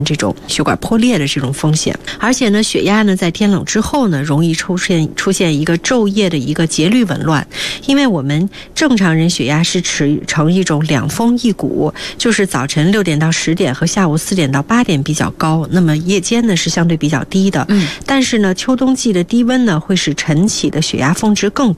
这种血管破裂的这种风险。而且呢，血压呢在天冷之后呢，容易出现一个昼夜的一个节律紊乱，因为我们正常人血压是呈一种两峰一谷，就是早晨6点到10点和下午4点到8点比较高，那么夜间呢是相对比较低的。但是呢，秋冬季的低温呢会使晨起的血压峰值更